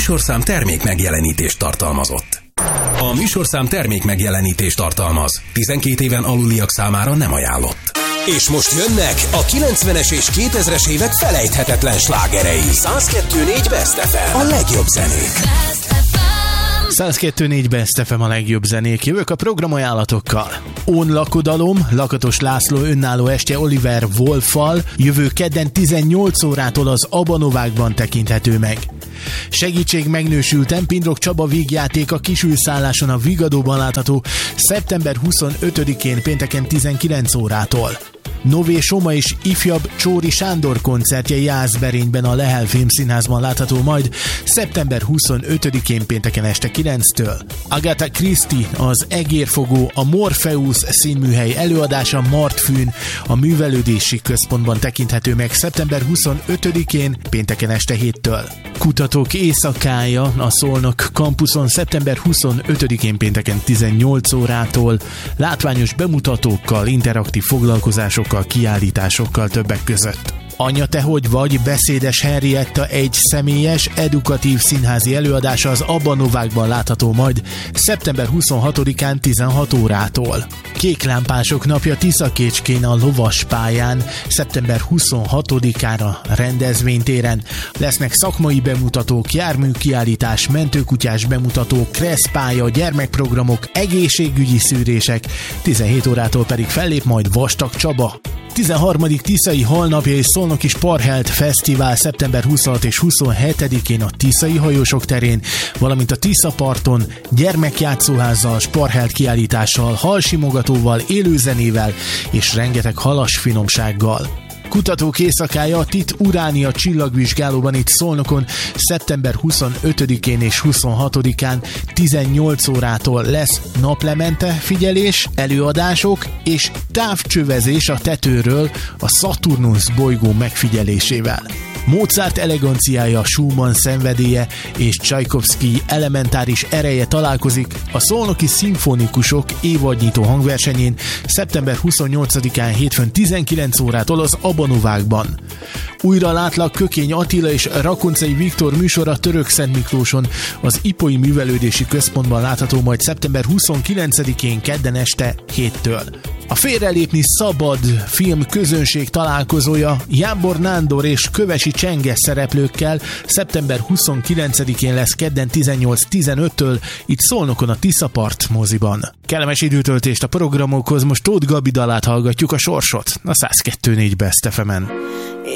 műsorszám termék megjelenítést tartalmazott. A műsorszám termék megjelenítést tartalmaz. 12 éven aluliak számára nem ajánlott. És most jönnek a 90-es és 2000-es évek felejthetetlen slágerei. 102.4 Best FM. A legjobb zenék. 102.4 Best FM a legjobb zenék. Jövök a programajánlatokkal. Ón lakodalom, Lakatos László önálló estje Oliver Wolffal jövő kedden 18 órától az Abanovákban tekinthető meg. Segítség megnősültem, Pindrok Csaba vígjátéka Kisülszálláson a Vigadóban látható szeptember 25-én pénteken 19 órától. Nové Soma és ifjabb Csóri Sándor koncertje Jászberényben a Lehel Filmszínházban látható majd szeptember 25-én pénteken este 9-től. Agatha Christie, az Egérfogó, a Morpheus színműhely előadása Martfűn a Művelődési Központban tekinthető meg szeptember 25-én pénteken este 7-től. Kutatók éjszakája a Szolnok kampuszon szeptember 25-én pénteken 18 órától, látványos bemutatókkal, interaktív foglalkozásokkal, kiállításokkal többek között. Anya, te hogy vagy? Beszédes Henrietta egy személyes, edukatív színházi előadása az Abanovákban látható majd szeptember 26-án 16 órától. Kéklámpások napja Tiszakécskén a Lovaspályán szeptember 26-án a rendezvénytéren. Lesznek szakmai bemutatók, járműkiállítás, mentőkutyás bemutatók, kresszpálya, gyermekprogramok, egészségügyi szűrések, 17 órától pedig fellép majd Vastag Csaba. 13. Tiszai Halnapja és Szolnoki Sparhelt Fesztivál szeptember 26 és 27-én a Tiszai Hajósok terén, valamint a Tiszaparton gyermekjátszóházzal, Sparhelt kiállítással, halsimogatóval, élőzenével és rengeteg halas finomsággal. Kutatók éjszakája a TIT Uránia csillagvizsgálóban itt Szolnokon szeptember 25-én és 26-án 18 órától lesz naplemente figyelés, előadások és távcsövezés a tetőről a Saturnus bolygó megfigyelésével. Mozart eleganciája, Schumann szenvedélye és Csajkovszky elementáris ereje találkozik a Szolnoki Szimfonikusok évadnyitó hangversenyén szeptember 28-án hétfőn 19 órától az Abanovákban. Újra látlak Kökény Attila és Rakoncai Viktor műsora Törökszent Miklóson az Ipoi Művelődési Központban látható majd szeptember 29-én kedden este 7-től. A Félrelépni szabad film közönség találkozója Jámbor Nándor és Kövesi Csenge szereplőkkel szeptember 29-én lesz kedden 18-15-től itt Szolnokon a Tiszapart moziban. Kellemes időtöltést a programokhoz, most Tóth Gabi dalát hallgatjuk, a Sorsot, a 102.4 Best FM-en.